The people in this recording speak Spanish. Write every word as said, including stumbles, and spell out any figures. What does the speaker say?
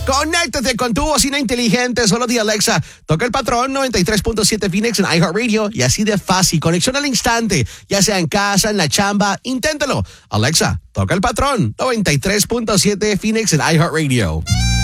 Conéctate con tu bocina inteligente. Solo di Alexa, toca el patrón noventa y tres punto siete Phoenix en iHeartRadio y así de fácil. Conexión al instante, ya sea en casa, en la chamba. Inténtalo. Alexa, toca el patrón noventa y tres punto siete Phoenix en iHeartRadio.